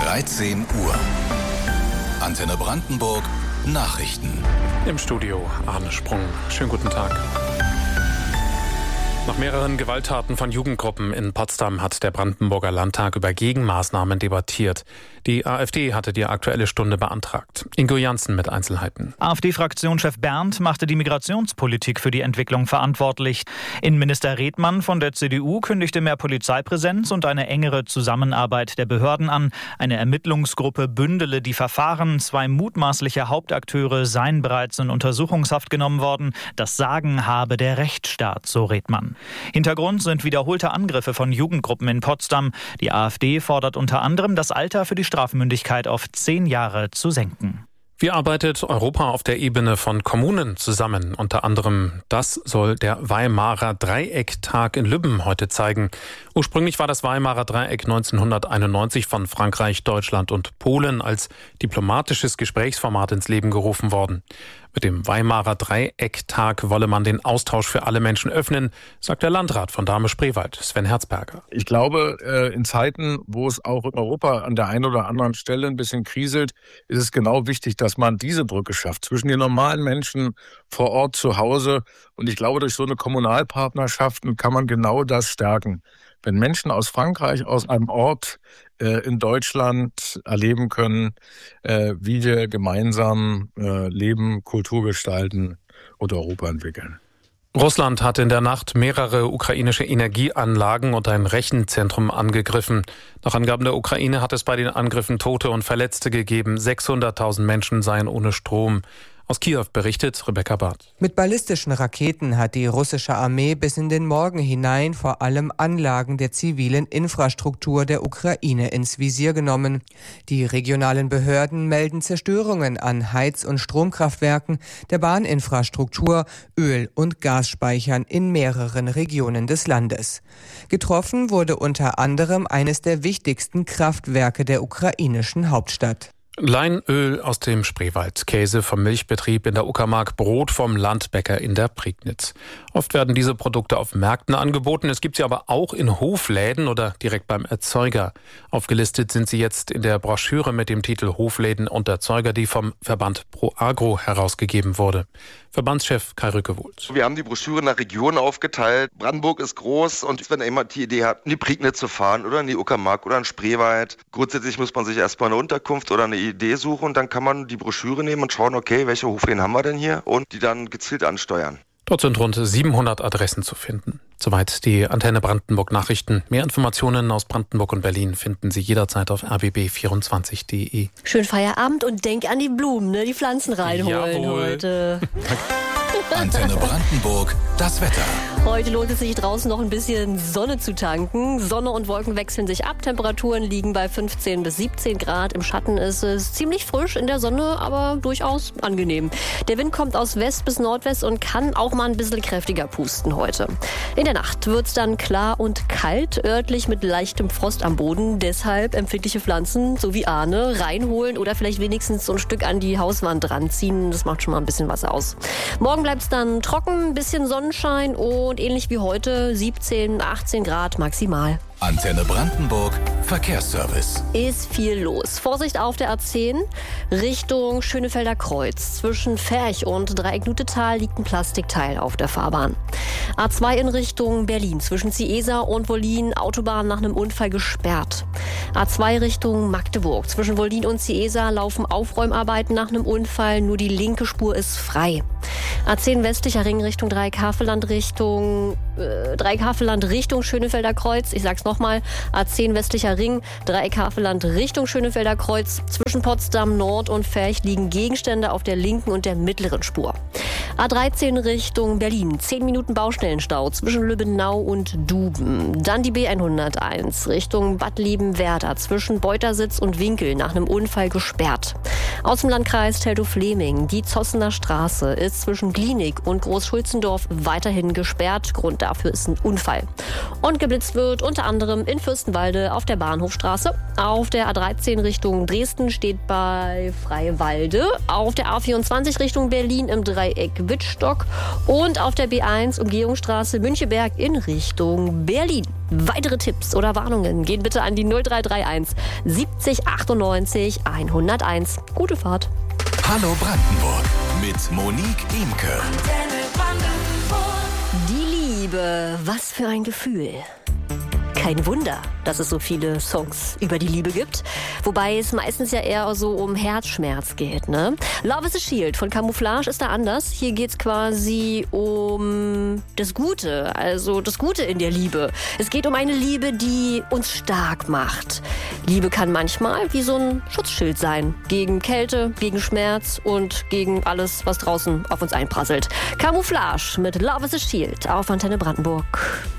13 Uhr. Antenne Brandenburg Nachrichten. Im Studio Arne Sprung. Schönen guten Tag. Nach mehreren Gewalttaten von Jugendgruppen in Potsdam hat der Brandenburger Landtag über Gegenmaßnahmen debattiert. Die AfD hatte die Aktuelle Stunde beantragt. Ingo Janssen mit Einzelheiten. AfD-Fraktionschef Berndt machte die Migrationspolitik für die Entwicklung verantwortlich. Innenminister Redmann von der CDU kündigte mehr Polizeipräsenz und eine engere Zusammenarbeit der Behörden an. Eine Ermittlungsgruppe bündele die Verfahren. 2 mutmaßliche Hauptakteure seien bereits in Untersuchungshaft genommen worden. Das Sagen habe der Rechtsstaat, so Redmann. Hintergrund sind wiederholte Angriffe von Jugendgruppen in Potsdam. Die AfD fordert unter anderem, das Alter für die Strafmündigkeit auf 10 Jahre zu senken. Wie arbeitet Europa auf der Ebene von Kommunen zusammen? Unter anderem das soll der Weimarer Dreiecktag in Lübben heute zeigen. Ursprünglich war das Weimarer Dreieck 1991 von Frankreich, Deutschland und Polen als diplomatisches Gesprächsformat ins Leben gerufen worden. Mit dem Weimarer Dreiecktag wolle man den Austausch für alle Menschen öffnen, sagt der Landrat von Dahme-Spreewald, Sven Herzberger. Ich glaube, in Zeiten, wo es auch in Europa an der einen oder anderen Stelle ein bisschen kriselt, ist es genau wichtig, dass man diese Brücke schafft zwischen den normalen Menschen vor Ort zu Hause. Und ich glaube, durch so eine Kommunalpartnerschaft kann man genau das stärken. Wenn Menschen aus Frankreich, aus einem Ort in Deutschland erleben können, wie wir gemeinsam leben, Kultur gestalten und Europa entwickeln. Russland hat in der Nacht mehrere ukrainische Energieanlagen und ein Rechenzentrum angegriffen. Nach Angaben der Ukraine hat es bei den Angriffen Tote und Verletzte gegeben. 600.000 Menschen seien ohne Strom. Aus Kiew berichtet Rebecca Barth. Mit ballistischen Raketen hat die russische Armee bis in den Morgen hinein vor allem Anlagen der zivilen Infrastruktur der Ukraine ins Visier genommen. Die regionalen Behörden melden Zerstörungen an Heiz- und Stromkraftwerken, der Bahninfrastruktur, Öl- und Gasspeichern in mehreren Regionen des Landes. Getroffen wurde unter anderem eines der wichtigsten Kraftwerke der ukrainischen Hauptstadt. Leinöl aus dem Spreewald, Käse vom Milchbetrieb in der Uckermark, Brot vom Landbäcker in der Prignitz. Oft werden diese Produkte auf Märkten angeboten, es gibt sie aber auch in Hofläden oder direkt beim Erzeuger. Aufgelistet sind sie jetzt in der Broschüre mit dem Titel Hofläden und Erzeuger, die vom Verband ProAgro herausgegeben wurde. Verbandschef Kai Rückewohlt. Wir haben die Broschüre nach Regionen aufgeteilt. Brandenburg ist groß und wenn jemand die Idee hat, in die Prignitz zu fahren oder in die Uckermark oder in Spreewald, grundsätzlich muss man sich erstmal eine Unterkunft oder eine Idee suchen und dann kann man die Broschüre nehmen und schauen, okay, welche Hofläden haben wir denn hier und die dann gezielt ansteuern. Dort sind rund 700 Adressen zu finden. Soweit die Antenne Brandenburg Nachrichten. Mehr Informationen aus Brandenburg und Berlin finden Sie jederzeit auf rbb24.de. Schönen Feierabend und denk an die Blumen, ne? Die Pflanzen reinholen heute. Antenne Brandenburg, das Wetter. Heute lohnt es sich draußen noch ein bisschen Sonne zu tanken. Sonne und Wolken wechseln sich ab. Temperaturen liegen bei 15 bis 17 Grad. Im Schatten ist es ziemlich frisch, in der Sonne aber durchaus angenehm. Der Wind kommt aus West bis Nordwest und kann auch mal ein bisschen kräftiger pusten heute. In der Nacht wird es dann klar und kalt, örtlich mit leichtem Frost am Boden. Deshalb empfindliche Pflanzen, so wie Arne, reinholen oder vielleicht wenigstens so ein Stück an die Hauswand ranziehen. Das macht schon mal ein bisschen was aus. Morgen bleibt es dann trocken, ein bisschen Sonnenschein und ähnlich wie heute 17, 18 Grad maximal. Antenne Brandenburg, Verkehrsservice. Ist viel los. Vorsicht auf der A10 Richtung Schönefelder Kreuz. Zwischen Ferch und Dreieck-Nutetal liegt ein Plastikteil auf der Fahrbahn. A2 in Richtung Berlin. Zwischen Ciesa und Wollin Autobahn nach einem Unfall gesperrt. A2 Richtung Magdeburg. Zwischen Wollin und Ciesa laufen Aufräumarbeiten nach einem Unfall. Nur die linke Spur ist frei. A10 westlicher Ring Richtung Dreieck-Havelland Richtung Schönefelder Kreuz. Ich sag's nochmal. A10 westlicher Ring, Dreieck-Havelland Richtung Schönefelder Kreuz. Zwischen Potsdam Nord und Ferch liegen Gegenstände auf der linken und der mittleren Spur. A13 Richtung Berlin. 10 Minuten Baustellenstau zwischen Lübbenau und Duben. Dann die B101 Richtung Bad Liebenwerda. Zwischen Beutersitz und Winkel nach einem Unfall gesperrt. Aus dem Landkreis Teltow-Fleming. Die Zossener Straße ist zwischen Glienig und Großschulzendorf weiterhin gesperrt. Grund dafür dafür ist ein Unfall. Und geblitzt wird unter anderem in Fürstenwalde auf der Bahnhofstraße. Auf der A13 Richtung Dresden steht bei Freiwalde. Auf der A24 Richtung Berlin im Dreieck Wittstock. Und auf der B1 Umgehungsstraße Müncheberg in Richtung Berlin. Weitere Tipps oder Warnungen gehen bitte an die 0331 70 98 101. Gute Fahrt. Hallo Brandenburg mit Monique Imke. Die Liebe, was für ein Gefühl. Kein Wunder, dass es so viele Songs über die Liebe gibt. Wobei es meistens ja eher so um Herzschmerz geht, ne? Love is a Shield von Camouflage ist da anders. Hier geht's quasi um das Gute, also das Gute in der Liebe. Es geht um eine Liebe, die uns stark macht. Liebe kann manchmal wie so ein Schutzschild sein. Gegen Kälte, gegen Schmerz und gegen alles, was draußen auf uns einprasselt. Camouflage mit Love is a Shield auf Antenne Brandenburg.